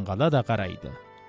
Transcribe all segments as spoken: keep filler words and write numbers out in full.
таңғала да қарайды.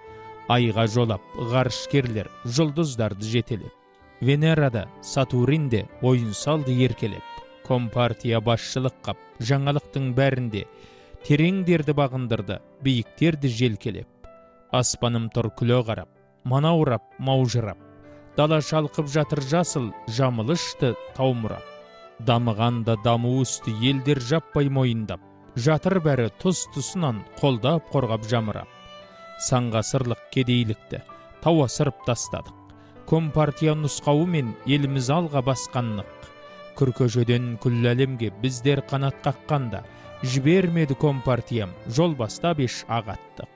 Айға жолап, ғарышкерлер жұлдыздарды жетелеп, Венерада, Сатурнде ойын салды еркелеп, Компартия басшылық қап, жаңалықтың бәрінде тереңдерді бағындырды, биіктерді желкелеп. Аспаным тұр күле қарап, манаурап, маужырап, дала шалқып жатыр жасыл, жамылышты таумырап. Дамығанда даму үсті елдер жаппай мойындап, жатыр бәрі тұс-тұсынан қолдап қорғап жамырап. Сан ғасырлық кедейлікті тау асырып тастадық. Компартия нұсқауымен еліміз алға басқанлық. Күркөжеден күллі әлемге біздер қанат қаққанда, жібермеді Компартиям, жол бастап еш ағаттық.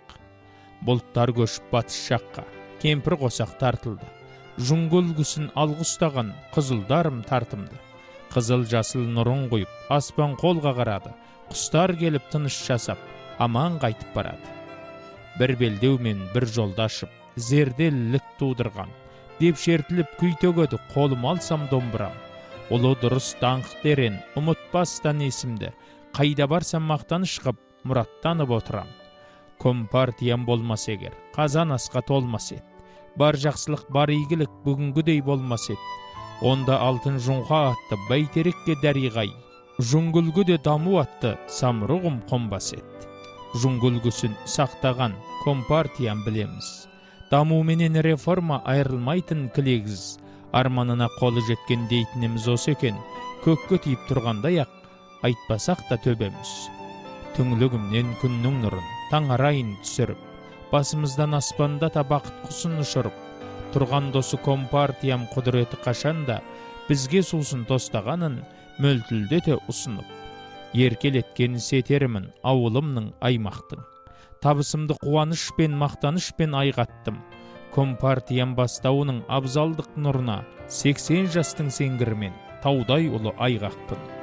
Бұлттар көшіп батыс жаққа, кемпір қосақ тартылды. Жұңғы үлгісін алғыстаған қызылдарым тартымды. Қызыл жасыл нұрын қойып, аспан қолға қарады. Құстар келіп тыныш жасап, аман қайтып барады. Бір белдеумен бір жолдашып, зерделілік тудырған, деп шертіліп күй төгеді, қолым алсам домбырам. Ұлы дұрыс даңқ дерен, ұмытпастан есімді, қайда барсам мақтаныш қып, мұраттанып отырам. Компартиям болмас егер, қазан асқа толмас ет. Бар жақсылық, бар игілік бүгінгідей болмас ет. Онда алтын жұңға атты бәйтерекке дәриғай, жұңгүлгіде даму атты самұрығым қонбас ет. Жұңгүлгісін сақтаған Компартиям білеміз. Даму менен реформа айырылмайтын кілегіз. Арманына қолы жеткен дейтініміз осы екен, көкке тиіп тұрғандай-ақ айтпасақ та төбеміз. Түңлігімнен күннің нұрын таңарайын түсіріп, басымыздан аспанда та бақыт құсын ұшырып, тұрған досы Компартиям құдіреті қашанда бізге сусын тостағанын мөлтілдете ұсынып. Еркелеткен сетерімін ауылымның аймақтың. Табысымды қуаныш пен мақтаныш пен айғаттым. Компартиям бастауының абзалдық нұрына сексен жастың сеңгірмен таудай ұлы айғақпын.